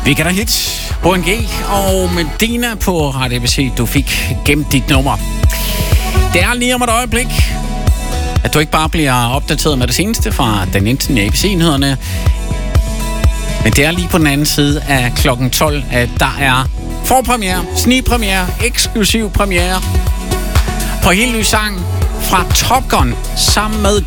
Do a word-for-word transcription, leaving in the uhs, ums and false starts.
Weekend Hit, Bo N G og Medina på Radio A B C. Du fik gemt dit nummer. Det er lige om et øjeblik, at du ikke bare bliver opdateret med det seneste fra den interne A B C-nyhederne, men det er lige på den anden side af klokken tolv, at der er forpremiere, snigpremiere, eksklusiv premiere på helt ny sang fra Top Gun sammen med